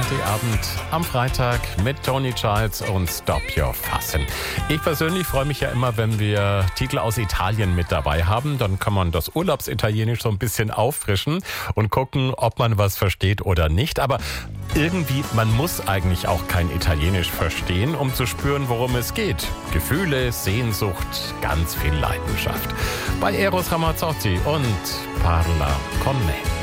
Partyabend am Freitag mit Tony Childs und Stop Your Fussin'. Ich persönlich freue mich ja immer, wenn wir Titel aus Italien mit dabei haben. Dann kann man das Urlaubsitalienisch so ein bisschen auffrischen und gucken, ob man was versteht oder nicht. Aber irgendwie, man muss eigentlich auch kein Italienisch verstehen, um zu spüren, worum es geht. Gefühle, Sehnsucht, ganz viel Leidenschaft. Bei Eros Ramazzotti und Parla con me.